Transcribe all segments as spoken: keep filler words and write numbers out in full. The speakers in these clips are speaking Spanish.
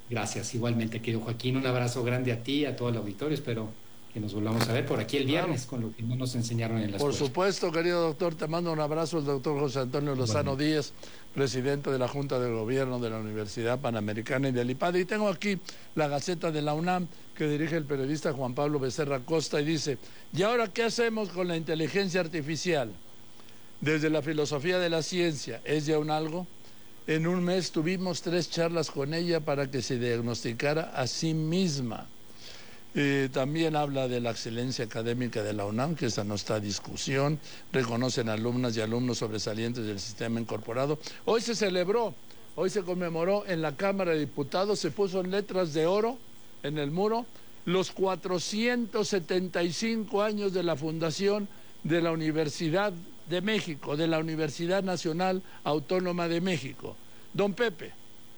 Gracias, igualmente, querido Joaquín, un abrazo grande a ti, a todo el auditorio, espero que nos volvamos a ver por aquí el viernes, Claro. con lo que no nos enseñaron en la Por escuela. supuesto, querido doctor, te mando un abrazo, el doctor José Antonio Lozano Igualmente. Díaz, presidente de la Junta de Gobierno de la Universidad Panamericana y del IPADE. Y tengo aquí la Gaceta de la UNAM, que dirige el periodista Juan Pablo Becerra Costa, y dice: ¿y ahora qué hacemos con la inteligencia artificial? Desde la filosofía de la ciencia, ¿es ya un algo? En un mes tuvimos tres charlas con ella para que se diagnosticara a sí misma. Eh, también habla de la excelencia académica de la UNAM, que esa no está a discusión. Reconocen alumnas y alumnos sobresalientes del sistema incorporado. Hoy se celebró, hoy se conmemoró en la Cámara de Diputados, se puso en letras de oro en el muro los cuatrocientos setenta y cinco años de la fundación de la Universidad de México, de la Universidad Nacional Autónoma de México. Don Pepe.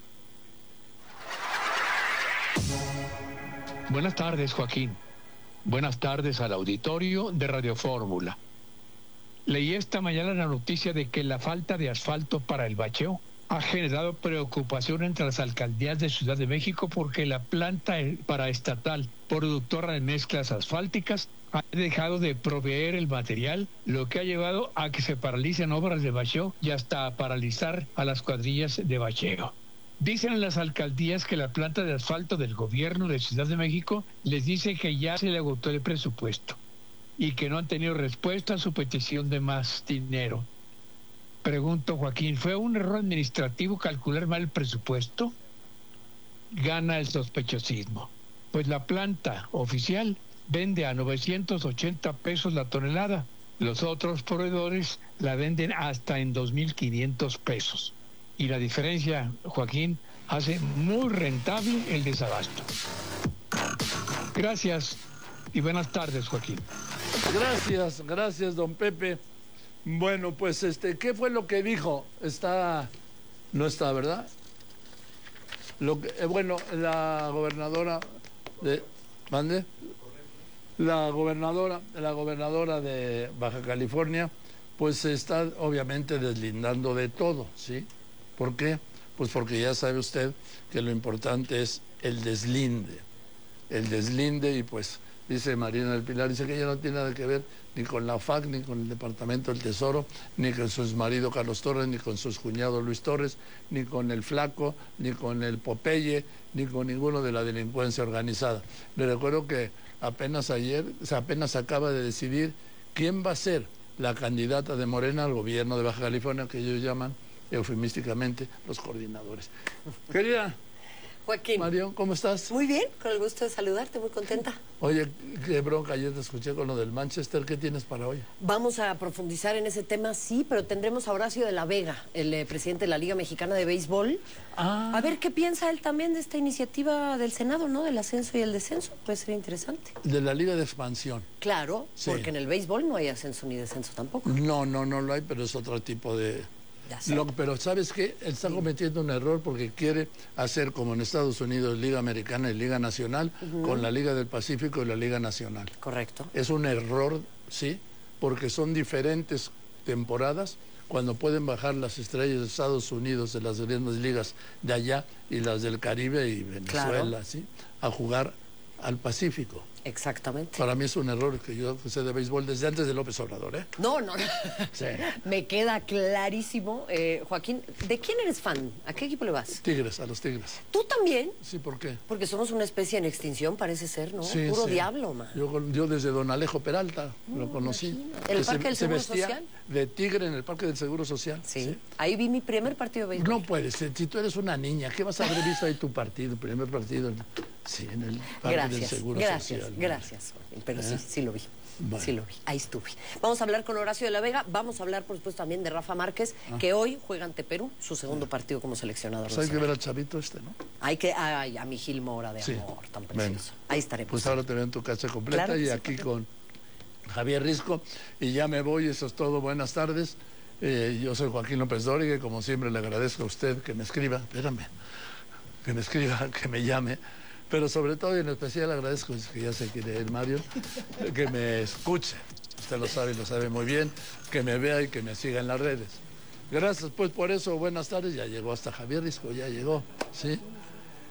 Buenas tardes, Joaquín. Buenas tardes al auditorio de Radio Fórmula. Leí esta mañana la noticia de que la falta de asfalto para el bacheo ha generado preocupación entre las alcaldías de Ciudad de México porque la planta paraestatal productora de mezclas asfálticas ha dejado de proveer el material, lo que ha llevado a que se paralicen obras de bacheo y hasta a paralizar a las cuadrillas de bacheo. Dicen en las alcaldías que la planta de asfalto del gobierno de Ciudad de México les dice que ya se le agotó el presupuesto y que no han tenido respuesta a su petición de más dinero. Pregunto, Joaquín, ¿fue un error administrativo calcular mal el presupuesto? Gana el sospechosismo, pues la planta oficial vende a novecientos ochenta pesos la tonelada. Los otros proveedores la venden hasta en dos mil quinientos pesos. Y la diferencia, Joaquín, hace muy rentable el desabasto. Gracias y buenas tardes, Joaquín. Gracias, gracias, don Pepe. Bueno, pues, este, ¿qué fue lo que dijo? Está, no está, ¿verdad? Lo que, eh, bueno, la gobernadora de, ¿mande? La gobernadora, la gobernadora de Baja California, pues se está obviamente deslindando de todo, ¿sí? ¿Por qué? Pues porque ya sabe usted que lo importante es el deslinde, el deslinde y pues dice Marina del Pilar, dice que ella no tiene nada que ver ni con la F A C, ni con el Departamento del Tesoro, ni con su marido Carlos Torres, ni con su cuñado Luis Torres, ni con el Flaco, ni con el Popeye, ni con ninguno de la delincuencia organizada. Le recuerdo que apenas ayer, o sea, apenas acaba de decidir quién va a ser la candidata de Morena al gobierno de Baja California, que ellos llaman eufemísticamente los coordinadores. Querida Joaquín. Marión, ¿cómo estás? Muy bien, con el gusto de saludarte, muy contenta. Oye, qué bronca, ayer te escuché con lo del Manchester, ¿qué tienes para hoy? Vamos a profundizar en ese tema, sí, pero tendremos a Horacio de la Vega, el eh, presidente de la Liga Mexicana de Béisbol. Ah. A ver qué piensa él también de esta iniciativa del Senado, ¿no? Del ascenso y el descenso, puede ser interesante. De la Liga de Expansión. Claro, sí. Porque en el béisbol no hay ascenso ni descenso tampoco. No, no, no lo hay, pero es otro tipo de... Lo, pero ¿sabes qué? Él está cometiendo un error porque quiere hacer como en Estados Unidos Liga Americana y Liga Nacional, uh-huh, con la Liga del Pacífico y la Liga Nacional. Correcto. Es un error, sí, porque son diferentes temporadas cuando pueden bajar las estrellas de Estados Unidos de las grandes ligas de allá y las del Caribe y Venezuela, claro, ¿sí?, a jugar al Pacífico. Exactamente. Para mí es un error que yo sé de béisbol desde antes de López Obrador, ¿eh? No, no, no. Sí. Me queda clarísimo. Eh, Joaquín, ¿de quién eres fan? ¿A qué equipo le vas? Tigres, a los Tigres. ¿Tú también? Sí, ¿por qué? Porque somos una especie en extinción, parece ser, ¿no? Sí, Puro sí. diablo, man. Yo, yo desde don Alejo Peralta no, lo conocí. Imagino. ¿El Parque se, del Seguro se vestía Social? De tigre en el Parque del Seguro Social. Sí. sí. Ahí vi mi primer partido de béisbol. No puede ser. Si tú eres una niña, ¿qué vas a haber visto ahí tu partido, primer partido? Sí, en el Parque gracias, del Seguro gracias, Social. Gracias, gracias. Pero ¿Eh? sí, sí lo vi. Bueno. Sí lo vi, ahí estuve. Vamos a hablar con Horacio de la Vega, vamos a hablar por supuesto también de Rafa Márquez, ah. que hoy juega ante Perú, su segundo partido como seleccionador. Pues hay que ver al chavito este, ¿no? Hay que, ay, a mi Gil Mora de sí. amor, tan precioso. Venga. Ahí estaremos. Pues ahora te veo en tu casa completa, claro, y sí, aquí con Javier Risco, y ya me voy, eso es todo, buenas tardes. Eh, yo soy Joaquín López Dóriga y como siempre le agradezco a usted que me escriba, espérame, que me escriba, que me llame. Pero sobre todo y en especial agradezco, que ya se quiere ir Mario, que me escuche. Usted lo sabe y lo sabe muy bien, que me vea y que me siga en las redes. Gracias, pues por eso, buenas tardes. Ya llegó hasta Javier Risco, ya llegó, ¿sí?